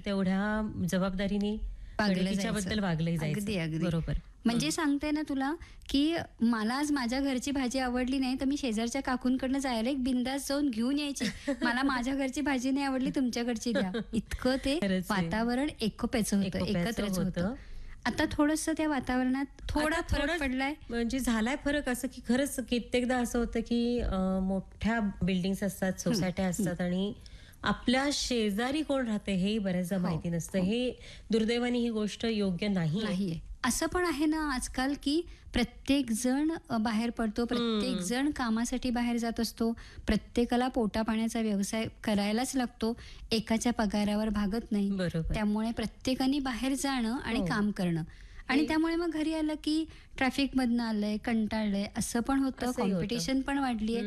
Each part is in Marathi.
तेवढ्या जबाबदारीने तिच्याबद्दल वागलं जायचं. अगदी अगदी बरोबर. म्हणजे सांगते ना तुला की मला आज माझ्या घरची भाजी आवडली नाही तर मी शेजारच्या काकूंकडनं जायला एक बिंदास जाऊन घेऊन यायची. मला माझ्या घरची भाजी नाही आवडली, तुमच्याकडची द्या. इतकं ते खरंच आहे. वातावरण एकोप्याचं होतं, एकत्रच होतं. आता थोडंसं त्या वातावरणात थोडा फरक पडलाय. म्हणजे झालाय फरक असं की खरंच कित्येकदा असं होतं की मोठ्या बिल्डिंग्स असतात, सोसायट्या असतात आणि आपल्या शेजारी कोण राहते हेही बऱ्याचदा माहिती नसतं. हे दुर्दैवाने ही गोष्ट योग्य नाहीये. असं पण आहे ना आजकाल की प्रत्येक जण बाहेर पडतो, प्रत्येक जण कामासाठी बाहेर जात असतो, प्रत्येकाला पोटा पाण्याचा व्यवसाय करायलाच लागतो, एकाच्या पगारावर भागत नाही. बरोबर. त्यामुळे प्रत्येकाने बाहेर जाणं आणि काम करणं आणि त्यामुळे मग घरी आलं की ट्रॅफिक मधनं आलंय, कंटाळलंय, असं पण होतं. कॉम्पिटिशन पण वाढलीये.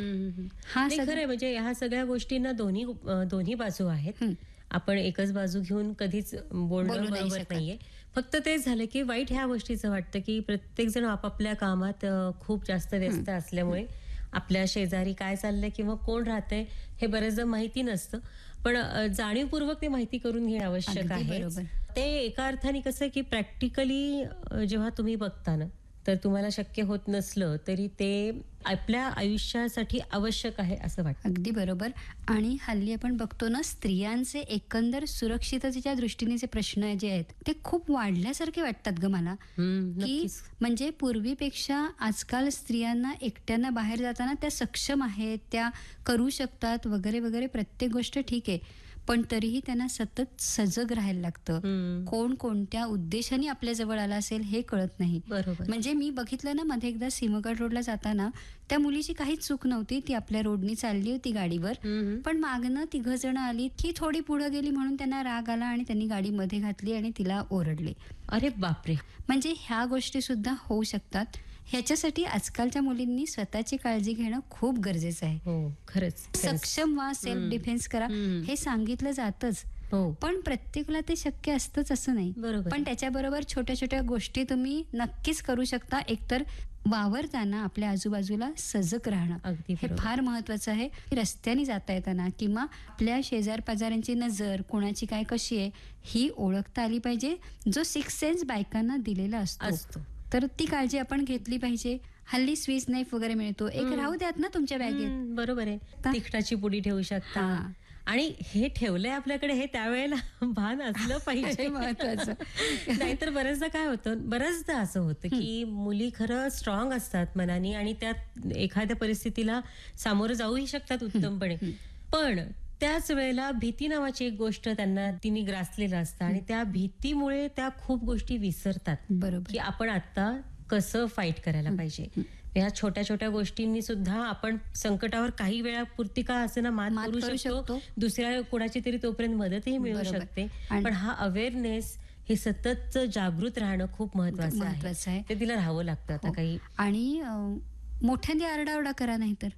खरंय. म्हणजे ह्या सगळ्या गोष्टींना दोन्ही बाजू आहेत. आपण एकच बाजू घेऊन कधीच बोलणं बरोबर नाहीये. फक्त तेच झालं की वाईट ह्या गोष्टीचं वाटतं की प्रत्येक जण आपापल्या कामात खूप जास्त व्यस्त असल्यामुळे आपल्या शेजारी काय चाललंय किंवा कोण राहतंय हे बरेचदा माहिती नसतं. पण जाणीवपूर्वक ते माहिती करून घेणं आवश्यक आहे. ते एका अर्थाने कसं की प्रॅक्टिकली जेव्हा तुम्ही बघता ना तर तुम्हाला शक्य होत नसलं तरी ते आपल्या आयुष्यासाठी आवश्यक आहे असं वाटतं. अगदी बरोबर. आणि हल्ली आपण बघतो ना स्त्रियांचे एकंदर सुरक्षिततेच्या दृष्टीने जे प्रश्न जे आहेत ते खूप वाढल्यासारखे वाटतात ग मला. की म्हणजे पूर्वीपेक्षा आजकाल स्त्रियांना एकट्यानं बाहेर जाताना त्या सक्षम आहेत, त्या करू शकतात वगैरे वगैरे, प्रत्येक गोष्ट ठीक आहे. पण तरीही त्यांना सतत सजग राहायला लागतं. कोण कोणत्या उद्देशाने आपल्या जवळ आला असेल हे कळत नाही. म्हणजे मी बघितलं ना मध्ये एकदा सिंहगड रोडला जाताना त्या मुलीची काहीच चूक नव्हती. ती आपल्या रोडनी चालली होती गाडीवर, पण मागनं 3 जण आली. ती थोडी पुढे गेली म्हणून त्यांना राग आला आणि त्यांनी गाडी मध्ये घातली आणि तिला ओरडले. अरे बापरे. म्हणजे ह्या गोष्टी सुद्धा होऊ शकतात. ह्याच्यासाठी आजकालच्या मुलींनी स्वतःची काळजी घेणं खूप गरजेचं आहे. हो खरंच. सक्षम व्हा, सेल्फ डिफेन्स करा हे सांगितलं जातच. पण प्रत्येकाला ते शक्य असतंच असं नाही. पण त्याच्याबरोबर छोट्या छोट्या गोष्टी तुम्ही नक्कीच करू शकता. एकतर वावरताना आपल्या आजूबाजूला सजग राहणं हे फार महत्वाचं आहे. रस्त्याने जाता येताना किंवा आपल्या शेजार पाजारांची नजर कोणाची काय कशी आहे ही ओळखता आली पाहिजे. जो 6th सेन्स बायकांना दिलेला असतो तर ती काळजी आपण घेतली पाहिजे. हल्ली स्विस नाईफ वगैरे मिळतो, एक राहू द्यात ना तुमच्या बॅगेत. बरोबर आहे. तिखटाची पुडी ठेवू शकता. आणि हे ठेवलंय आपल्याकडे हे त्यावेळेला भान असलं पाहिजे. महत्वाचं. नाहीतर बऱ्याचदा काय होतं, बऱ्याचदा असं होतं की मुली खरं स्ट्रॉंग असतात मनाने आणि त्यात एखाद्या परिस्थितीला सामोरं जाऊही शकतात उत्तमपणे, पण त्याच वेळेला भीती नावाची एक गोष्ट त्यांना तिने ग्रासलेलं असतं आणि त्या भीतीमुळे त्या खूप गोष्टी विसरतात. बरोबर. की आपण आता कसं फाईट करायला पाहिजे. या छोट्या छोट्या गोष्टींनी सुद्धा आपण संकटावर काही वेळापुरती का असेना मात करू शकतो. दुसऱ्या कोणाची तरी तोपर्यंत मदतही मिळू शकते. पण हा अवेअरनेस हे सतत जागृत राहणं खूप महत्वाचं आहे. ते तिला राहावं लागतं आता काही. आणि मोठ्याने आरडाओरडा करा नाही तर.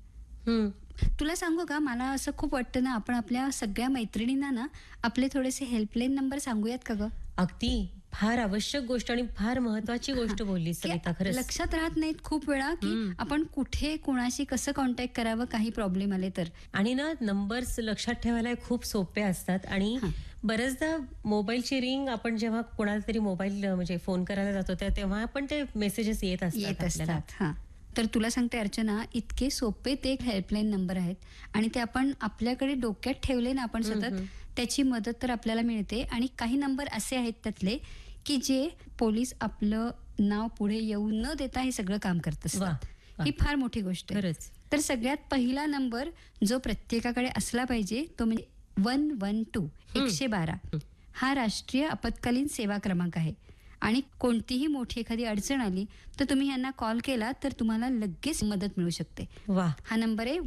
तुला सांगू का, मला असं खूप वाटतं ना आपण आपल्या सगळ्या मैत्रिणींना ना आपले थोडेसे हेल्पलाईन नंबर सांगूयात का ग. अगदी फार आवश्यक गोष्ट आणि फार महत्वाची गोष्ट बोलली सविता. खरंच लक्षात राहत नाहीत खूप वेळा की आपण कुठे कोणाशी कसं कॉन्टॅक्ट करावं काही प्रॉब्लेम आले तर. आणि ना नंबर्स लक्षात ठेवायला खूप सोपे असतात आणि बऱ्याचदा मोबाईलची रिंग आपण जेव्हा कोणाला तरी मोबाईल म्हणजे फोन करायला जातो तेव्हा पण ते मेसेजेस येत असतात. तर तुला सांगते अर्चना, इतके सोपे ते हेल्पलाईन नंबर आहेत आणि ते आपण आपल्याकडे डोक्यात ठेवले ना आपण सतत, त्याची मदत तर आपल्याला मिळते. आणि काही नंबर असे आहेत त्यातले की जे पोलीस आपलं नाव पुढे येऊ न देता हे सगळं काम करत असतात. ही फार मोठी गोष्ट आहे. तर सगळ्यात पहिला नंबर जो प्रत्येकाकडे असला पाहिजे तो म्हणजे 112 112. हा राष्ट्रीय आपत्कालीन सेवा क्रमांक आहे आणि कोणतीही मोठी एखादी अडचण आली तर तुम्ही यांना कॉल केला तर तुम्हाला लगेच मदत मिळू शकते. हा नंबर आहे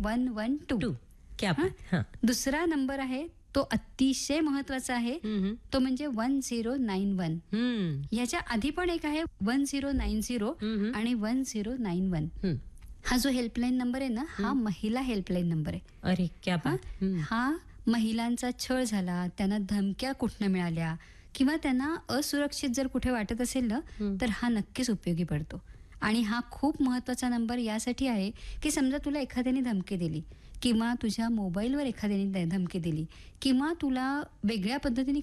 112. दुसरा नंबर आहे तो अतिशय महत्वाचा आहे, तो म्हणजे 1091. ह्याच्या आधी पण एक आहे 1090 आणि 1091. हा जो हेल्पलाईन नंबर आहे ना हा महिला हेल्पलाईन नंबर आहे. अरे क्या बात. हा महिलांचा छळ झाला, त्यांना धमक्या कुठनं मिळाल्या किंवा त्यांना असुरक्षित जर कुठे वाटत असेल ना तर हा नक्कीच उपयोगी पडतो. आणि हा खूप महत्वाचा नंबर यासाठी आहे की समजा तुला एखाद्याने धमकी दिली किंवा तुझ्या मोबाईलवर एखाद्याने धमकी दिली किंवा तुला वेगळ्या पद्धतीने